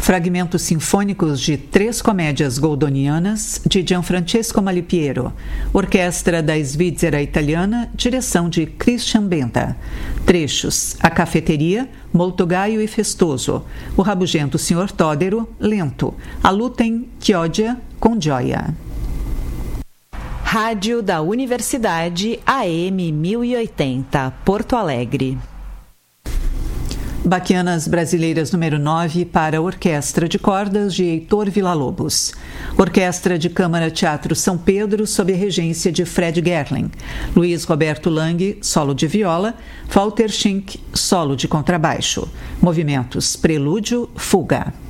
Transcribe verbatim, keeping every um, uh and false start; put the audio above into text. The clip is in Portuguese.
Fragmentos sinfônicos de três comédias goldonianas, de Gianfrancesco Malipiero. Orquestra da Svizzera Italiana, direção de Christian Benta. Trechos: A Cafeteria, molto gaio e festoso. O Rabugento senhor Todero, lento. A luta em Chioggia, com gioia. Rádio da Universidade A M mil e oitenta, Porto Alegre. Baquianas Brasileiras número nove para a Orquestra de Cordas de Heitor Villa-Lobos. Orquestra de Câmara Teatro São Pedro, sob a regência de Fred Gerling. Luiz Roberto Lang, solo de viola. Walter Schenck, solo de contrabaixo. Movimentos: Prelúdio, Fuga.